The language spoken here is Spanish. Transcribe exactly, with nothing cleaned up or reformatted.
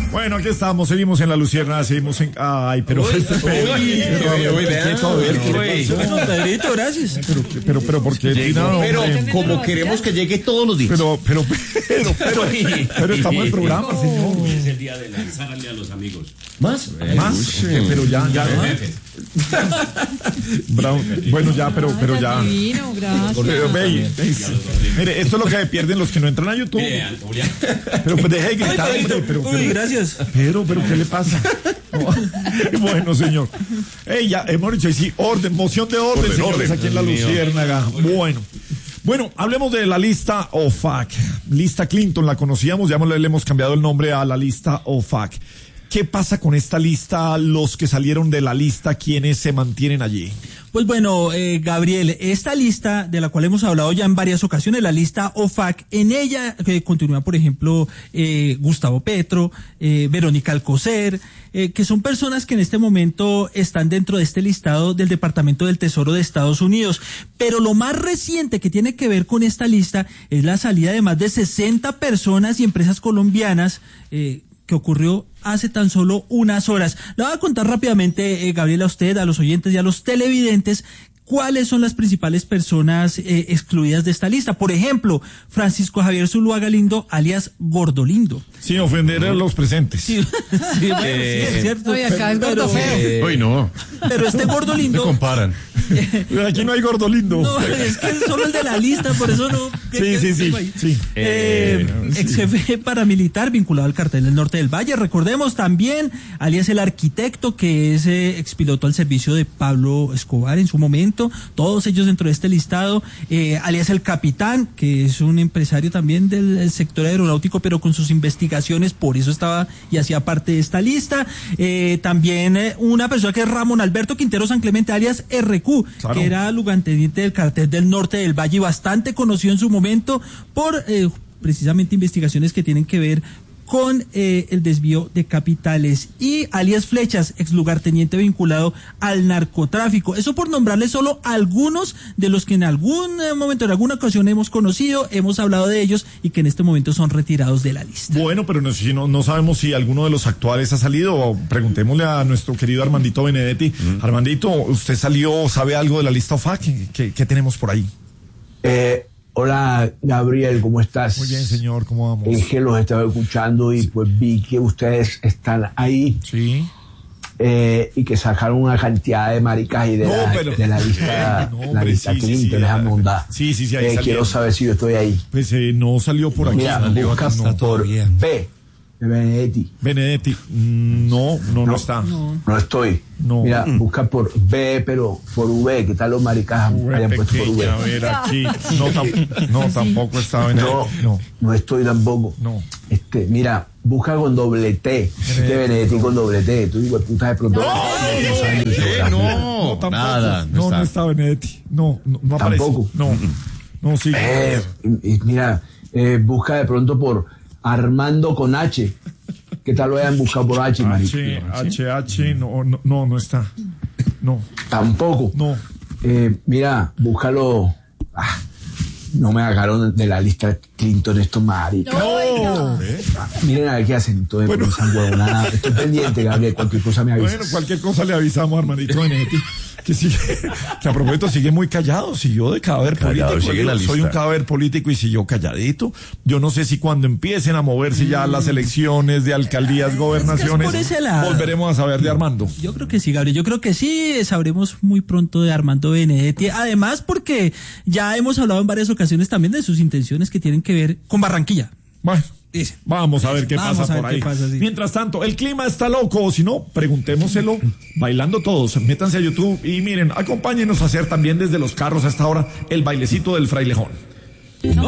Bueno, aquí estamos, seguimos en La Lucierna, seguimos en... Ay, pero... Uy, este, pero, uy, pero, uy, pero, uy, quieto, a ver, ¿qué le uy. pasó? Bueno, Pedrito, gracias. Pero, pero, pero, ¿por qué? Llegó, Tina, pero hombre? como queremos que llegue todos los días. Pero, pero, pero, pero, pero estamos en programa, señor. Hoy es el día de lanzarle a los amigos. ¿Más? Más, eh, pero ya, ya. Brown, bueno, ya, pero, pero ya. Divino, gracias. Pero, ve, ve, mire, esto es lo que pierden los que no entran a YouTube. Bien, Julián. Pero pues deje de gritar, hombre, pero, Uy, pero, gracias. pero, pero, ¿qué le pasa? No. Bueno, señor. Ey, ya, hemos dicho, sí, orden, moción de orden, Orden, señores, orden. aquí en La Luciérnaga. Bueno. Bueno, hablemos de la lista O F A C. Lista Clinton, la conocíamos, ya le hemos cambiado el nombre a la lista O F A C. ¿Qué pasa con esta lista, los que salieron de la lista, quienes se mantienen allí? Pues bueno, eh, Gabriel, esta lista de la cual hemos hablado ya en varias ocasiones, la lista O F A C, en ella eh, continúa, por ejemplo, eh, Gustavo Petro, eh, Verónica Alcocer, eh, que son personas que en este momento están dentro de este listado del Departamento del Tesoro de Estados Unidos. Pero lo más reciente que tiene que ver con esta lista es la salida de más de sesenta personas y empresas colombianas, eh, que ocurrió hace tan solo unas horas. Le voy a contar rápidamente, eh, Gabriel, a usted, a los oyentes y a los televidentes, cuáles son las principales personas eh, excluidas de esta lista. Por ejemplo, Francisco Javier Zuluaga Lindo, alias Gordolindo. Sin ofender a los presentes. Sí, sí, bueno, Eh, sí, es cierto. Oye, acá es gordo Pero- feo. Eh, Uy, no. Pero este Se Gordolindo... comparan. Aquí no hay gordo lindo. No, es que es solo el de la lista, por eso no... Sí, sí, sí, sí. Eh, ex jefe paramilitar vinculado al cartel del Norte del Valle. Recordemos también, alias el arquitecto, que es eh, expiloto al servicio de Pablo Escobar en su momento. Todos ellos dentro de este listado. Eh, alias el capitán, que es un empresario también del, del sector aeronáutico, pero con sus investigaciones, por eso estaba y hacía parte de esta lista. Eh, también eh, una persona que es Ramón Alberto Quintero San Clemente, alias R Q, Claro. que era lugarteniente del cartel del Norte del Valle y bastante conocido en su momento por eh, precisamente investigaciones que tienen que ver con eh, el desvío de capitales. Y alias Flechas, ex lugarteniente vinculado al narcotráfico. Eso por nombrarle solo algunos de los que en algún eh, momento, en alguna ocasión hemos conocido, hemos hablado de ellos y que en este momento son retirados de la lista. Bueno, pero no, si no, no sabemos si alguno de los actuales ha salido. O preguntémosle a nuestro querido Armandito Benedetti. Mm. Armandito, ¿usted salió, sabe algo de la lista O F A C? ¿Qué, qué, qué tenemos por ahí? Eh, hola, Gabriel, ¿cómo estás? Muy bien, señor, ¿cómo vamos? Es que los estaba escuchando y pues vi que ustedes están ahí Sí. eh, y que sacaron una cantidad de maricas y de, No, la, pero- de la lista, No, la hombre, lista sí, sí, Clinton, sí, déjame ah, mondar. sí, sí, sí, ahí Eh, salieron. quiero saber si yo estoy ahí. Pues eh, no salió por aquí. Mira, Salió busca acá, no. por B, de Benedetti. Benedetti, mm, no, no, no está. No estoy. No. Mira, busca por B, pero por V. ¿Qué tal los maricas V hayan puesto por pequeña, a V? ver aquí. No, tam- no tampoco está Benedetti. No, No. no estoy tampoco. No. Este, mira, busca con doble T. Este Benedetti con doble T. Tú digo, puta de pronto. Eh, no, tampoco. nada. No, está. no está Benedetti. No, no, no aparece. Tampoco. No, no, sí. Eh, y- y mira, eh, busca de pronto por Armando con H. ¿Qué tal lo hayan buscado por H, marico? H, H, H, no, no, no, no está. No, Tampoco. no. Eh, mira, búscalo. Ah, no me sacaron de la lista Clinton estos maricas. No. Miren a ver qué hacen. Entonces, Bueno. por esa huevonada. Estoy pendiente, Gabriel. Cualquier cosa me avisas. Bueno, cualquier cosa le avisamos a Armandito Benedetti. Que sigue, que a propósito sigue muy callado, siguió de cadáver Callado, político. sigue Yo la soy lista. un cadáver político y siguió calladito. Yo no sé si cuando empiecen a moverse ya las elecciones de alcaldías, gobernaciones, por ese lado. volveremos a saber de Armando. Yo creo que sí, Gabriel. Yo creo que sí, sabremos muy pronto de Armando Benedetti. Además, porque ya hemos hablado en varias ocasiones también de sus intenciones que tienen que ver con Barranquilla. Bueno, Dice. vamos a ver qué Vamos pasa a ver por qué ahí. pasa, sí. Mientras tanto, el clima está loco, o si no, preguntémoselo bailando todos. Métanse a YouTube y miren, acompáñenos a hacer también desde los carros a esta hora el bailecito del frailejón.